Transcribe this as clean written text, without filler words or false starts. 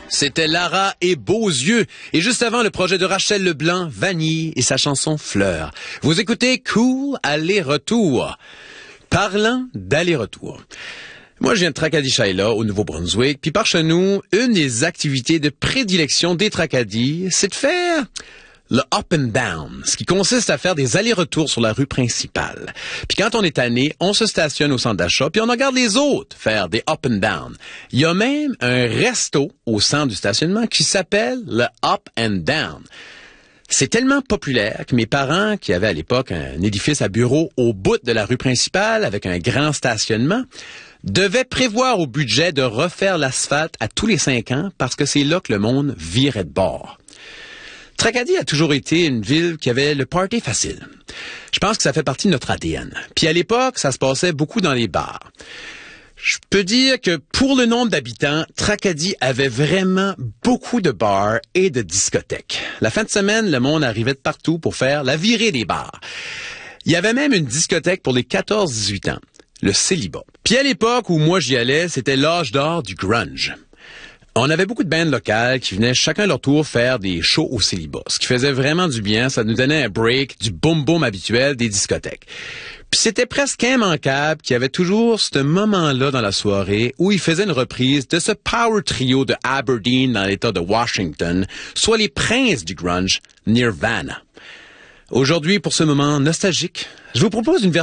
C'était Lara et Beaux Yeux. Et juste avant, le projet de Rachel Leblanc, Vanille et sa chanson Fleur. Vous écoutez Cool Aller-Retour. Parlant d'aller-retour. Moi, je viens de Tracadie-Shaila, au Nouveau-Brunswick, puis par chez nous, une des activités de prédilection des Tracadie, c'est de faire le up and down, ce qui consiste à faire des allers-retours sur la rue principale. Puis quand on est tanné, on se stationne au centre d'achat, puis on regarde les autres faire des up and down. Il y a même un resto au centre du stationnement qui s'appelle le Up and Down. C'est tellement populaire que mes parents, qui avaient à l'époque un édifice à bureau au bout de la rue principale avec un grand stationnement, devaient prévoir au budget de refaire l'asphalte à tous les 5 ans parce que c'est là que le monde virait de bord. Tracadie a toujours été une ville qui avait le party facile. Je pense que ça fait partie de notre ADN. Puis à l'époque, ça se passait beaucoup dans les bars. Je peux dire que pour le nombre d'habitants, Tracadie avait vraiment beaucoup de bars et de discothèques. La fin de semaine, le monde arrivait de partout pour faire la virée des bars. Il y avait même une discothèque pour les 14-18 ans, le Célibat. Puis à l'époque où moi j'y allais, c'était l'âge d'or du grunge. On avait beaucoup de bands locales qui venaient chacun leur tour faire des shows au Célibat, ce qui faisait vraiment du bien. Ça nous donnait un break du boom-boom habituel des discothèques. Puis c'était presque immanquable qu'il y avait toujours ce moment-là dans la soirée où ils faisaient une reprise de ce power trio de Aberdeen dans l'État de Washington, soit les princes du grunge, Nirvana. Aujourd'hui, pour ce moment nostalgique, je vous propose une version